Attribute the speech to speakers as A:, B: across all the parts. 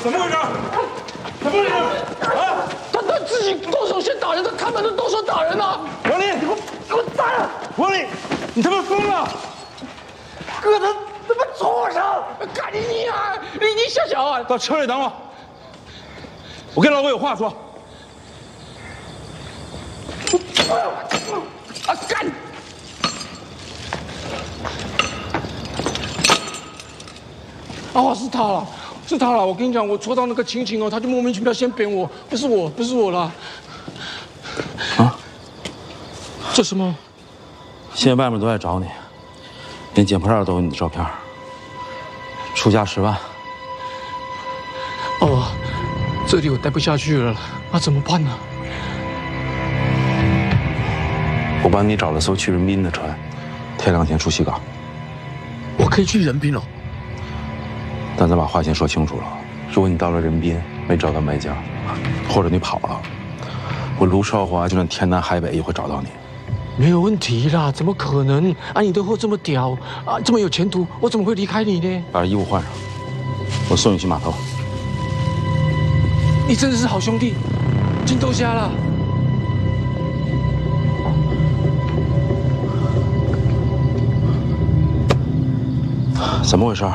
A: 怎么回事？怎么回事？啊！
B: 他自己动手先打人，他开门就动手打人了。
A: 王林，
B: 给我打了！
A: 王林，你他妈疯了！
B: 哥，他妈畜生！干你啊！你小小啊！
A: 到车里等我，我跟老魏有话说。
B: 啊干！哦，是他了，是他了！我跟你讲，我戳到那个晴晴哦，他就莫名其妙先扁我，不是我了。
C: 啊？
B: 这什么？
C: 现在外面都在找你，连捡破烂都有你的照片，出价10万。
B: 哦，这里我待不下去了，那怎么办呢？
C: 我帮你找了艘去人滨的船，天亮前出西港。
B: 我可以去人滨了。
C: 但咱把话先说清楚了，如果你到了人滨没找到买家，或者你跑了，我卢少华就算天南海北也会找到你。
B: 没有问题啦，怎么可能？啊，你对我这么屌啊，这么有前途，我怎么会离开你呢？
C: 把衣服换上，我送你去码头。
B: 你真的是好兄弟，金豆虾了。
C: 怎么回事？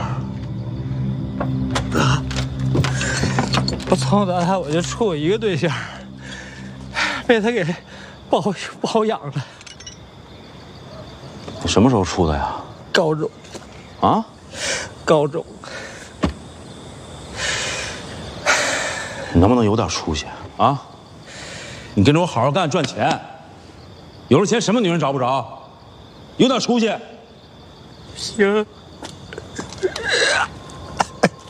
D: 我从小到大我就处过一个对象，被他给不好养了。
C: 你什么时候处的呀？
D: 高中。
C: 啊？
D: 高中。
C: 你能不能有点出息啊？你跟着我好好干，赚钱。有了钱，什么女人找不着？有点出息。
D: 行。